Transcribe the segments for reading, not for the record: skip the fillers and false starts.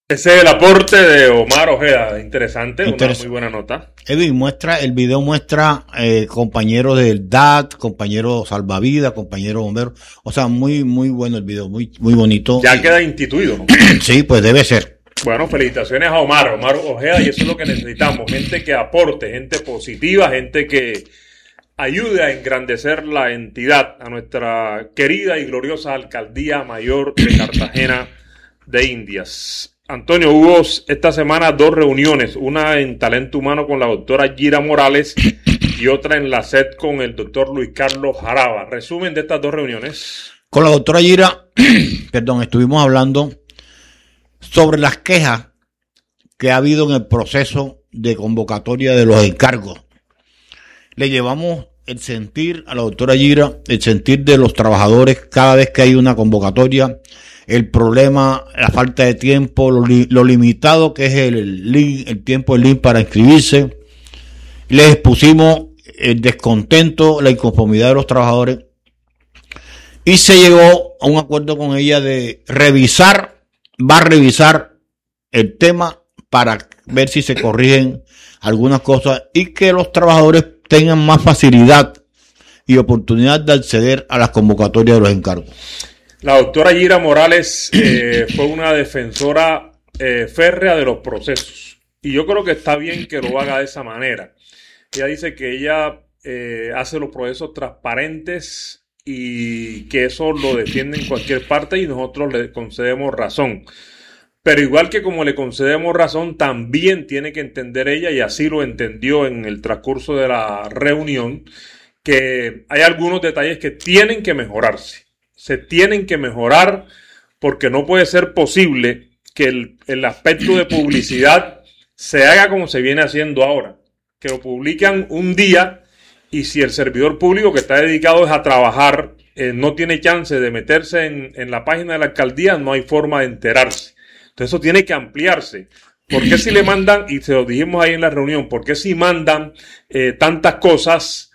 Ese es el aporte de Omar Ojeda, interesante, una muy buena nota. Edwin, el video muestra compañeros del DAT, compañeros salvavidas, compañeros bomberos, o sea, muy bueno el video, muy bonito. Ya queda instituido, ¿no? Sí, pues debe ser. Bueno, felicitaciones a Omar Ojeda, y eso es lo que necesitamos, gente que aporte, gente positiva, gente que ayude a engrandecer la entidad, a nuestra querida y gloriosa Alcaldía Mayor de Cartagena de Indias. Antonio, hubo esta semana 2 reuniones, una en Talento Humano con la doctora Yira Morales y otra en la SED con el doctor Luis Carlos Jaraba. Resumen de estas 2 reuniones. Con la doctora Yira, estuvimos hablando sobre las quejas que ha habido en el proceso de convocatoria de los encargos. Le llevamos el sentir a la doctora Yira, el sentir de los trabajadores cada vez que hay una convocatoria, el problema, la falta de tiempo, lo limitado que es el tiempo del link para inscribirse. Les expusimos el descontento, la inconformidad de los trabajadores y se llegó a un acuerdo con ella de va a revisar el tema para ver si se corrigen algunas cosas y que los trabajadores tengan más facilidad y oportunidad de acceder a las convocatorias de los encargos. La doctora Yira Morales fue una defensora férrea de los procesos y yo creo que está bien que lo haga de esa manera. Ella dice que ella hace los procesos transparentes y que eso lo defiende en cualquier parte y nosotros le concedemos razón. Pero igual que como le concedemos razón, también tiene que entender ella, y así lo entendió en el transcurso de la reunión, que hay algunos detalles que tienen que mejorarse. Se tienen que mejorar porque no puede ser posible que el aspecto de publicidad se haga como se viene haciendo ahora. Que lo publican un día y si el servidor público que está dedicado a trabajar no tiene chance de meterse en la página de la alcaldía, no hay forma de enterarse. Entonces eso tiene que ampliarse. ¿Por qué si le mandan, y se lo dijimos ahí en la reunión, por qué si mandan tantas cosas,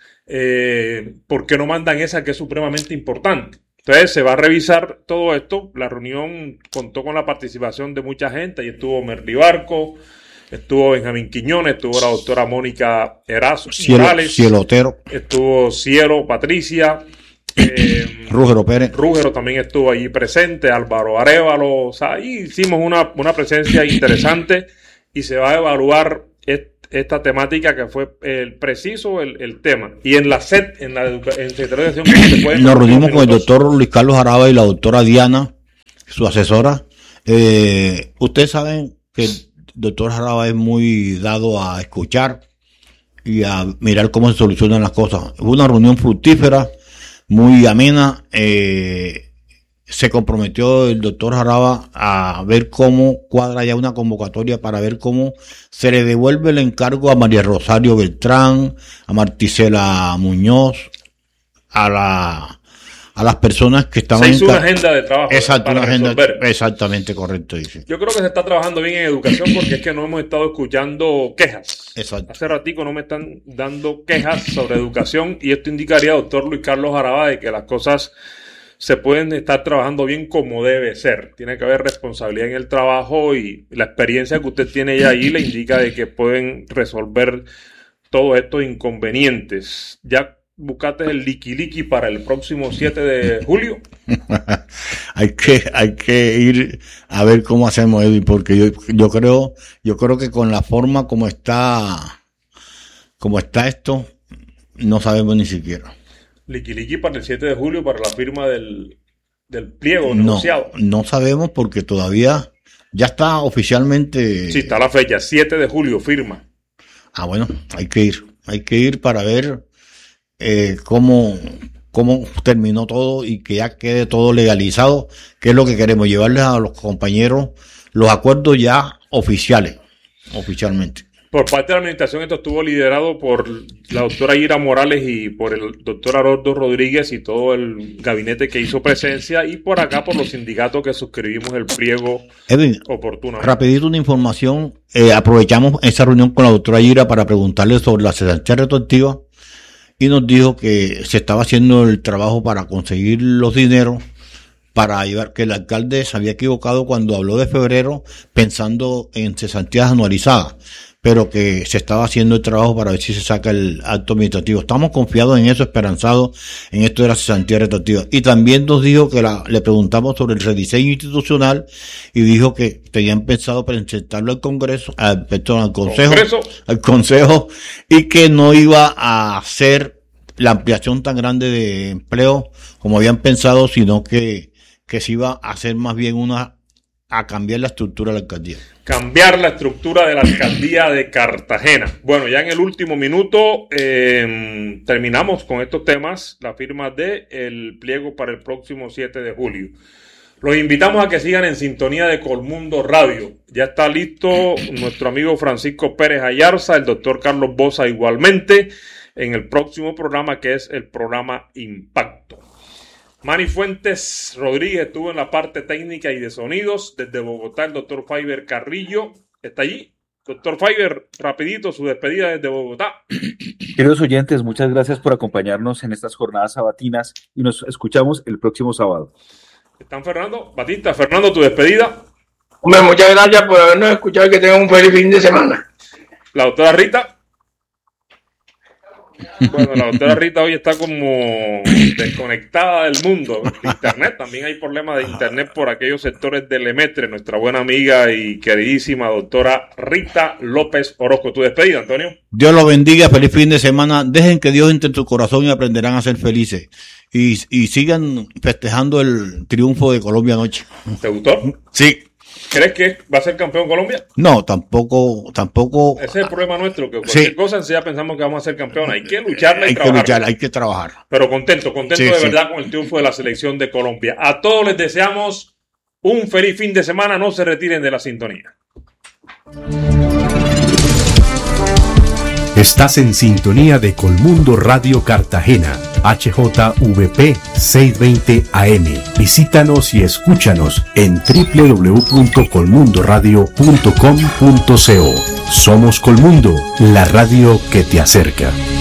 por qué no mandan esa que es supremamente importante? Entonces se va a revisar todo esto. La reunión contó con la participación de mucha gente. Ahí estuvo Merly Barco, estuvo Benjamín Quiñones, estuvo la doctora Mónica Erazo Morales, Cielo Otero, estuvo Cielo Patricia, Rúgero Pérez. Rúgero también estuvo allí presente, Álvaro Arévalo. O sea, ahí hicimos una presencia interesante y se va a evaluar esta temática que fue el tema. Y en la SED, en Secretaría de Educación, nos reunimos con el doctor Luis Carlos Jaraba y la doctora Diana, su asesora. Ustedes saben que el doctor Jaraba es muy dado a escuchar y a mirar cómo se solucionan las cosas. Fue una reunión fructífera, muy amena. Se comprometió el doctor Jaraba a ver cómo cuadra ya una convocatoria para ver cómo se le devuelve el encargo a María Rosario Beltrán, a Marticela Muñoz, a las personas que estaban... Se hizo una agenda de trabajo. Exacto, una agenda, exactamente, correcto. Dice. Yo creo que se está trabajando bien en educación porque es que no hemos estado escuchando quejas. Exacto. Hace ratico no me están dando quejas sobre educación y esto indicaría, doctor Luis Carlos Jaraba, de que las cosas se pueden estar trabajando bien como debe ser. Tiene que haber responsabilidad en el trabajo y la experiencia que usted tiene ya ahí le indica de que pueden resolver todos estos inconvenientes. ¿Ya buscaste el liqui para el próximo 7 de julio? hay que ir a ver cómo hacemos, Edwin, porque yo creo que con la forma como está esto, no sabemos ni siquiera. Liqui para el 7 de julio para la firma del pliego negociado. No sabemos porque todavía ya está oficialmente. Sí, está la fecha, 7 de julio, firma. Ah, bueno, hay que ir para ver cómo terminó todo y que ya quede todo legalizado, que es lo que queremos, llevarles a los compañeros los acuerdos ya oficialmente. Por parte de la administración esto estuvo liderado por la doctora Yira Morales y por el doctor Haroldo Rodríguez y todo el gabinete que hizo presencia, y por acá por los sindicatos que suscribimos el pliego oportunamente. Rapidito una información, aprovechamos esa reunión con la doctora Yira para preguntarle sobre la cesantía retroactiva y nos dijo que se estaba haciendo el trabajo para conseguir los dineros para llevar, que el alcalde se había equivocado cuando habló de febrero pensando en cesantías anualizadas, pero que se estaba haciendo el trabajo para ver si se saca el acto administrativo. Estamos confiados en eso, esperanzados en esto de la cesantía retroactiva. Y también nos dijo que le preguntamos sobre el rediseño institucional y dijo que tenían pensado presentarlo al Congreso, al Consejo, y que no iba a hacer la ampliación tan grande de empleo como habían pensado, sino que se iba a hacer más bien a cambiar la estructura de la alcaldía. Cambiar la estructura de la alcaldía de Cartagena. Bueno, ya en el último minuto terminamos con estos temas, la firma del pliego para el próximo 7 de julio. Los invitamos a que sigan en sintonía de Colmundo Radio. Ya está listo nuestro amigo Francisco Pérez Ayarza, el doctor Carlos Boza igualmente, en el próximo programa, que es el programa Impacto. Manny Fuentes Rodríguez estuvo en la parte técnica y de sonidos. Desde Bogotá, el doctor Faiber Carrillo está allí. Doctor Faiber, rapidito, su despedida desde Bogotá. Queridos oyentes, muchas gracias por acompañarnos en estas jornadas sabatinas y nos escuchamos el próximo sábado. ¿Están Fernando? Batista, Fernando, tu despedida. Hombre, muchas gracias por habernos escuchado y que tengan un feliz fin de semana. La doctora Rita. Bueno, la doctora Rita hoy está como desconectada del mundo, de internet. También hay problemas de internet por aquellos sectores de Lemetre. Nuestra buena amiga y queridísima doctora Rita López Orozco. Tu despedida, Antonio. Dios los bendiga, feliz fin de semana. Dejen que Dios entre en su corazón y aprenderán a ser felices. Y sigan festejando el triunfo de Colombia anoche. ¿Te gustó? Sí. ¿Crees que va a ser campeón Colombia? No, tampoco. Ese es el problema nuestro, que cualquier cosa enseguida pensamos que vamos a ser campeón. Hay que lucharla y trabajar. Hay que trabajar. Pero contento de verdad con el triunfo de la selección de Colombia. A todos les deseamos un feliz fin de semana. No se retiren de la sintonía. Estás en sintonía de Colmundo Radio Cartagena, HJVP 620 AM. Visítanos y escúchanos en www.colmundoradio.com.co. Somos Colmundo, la radio que te acerca.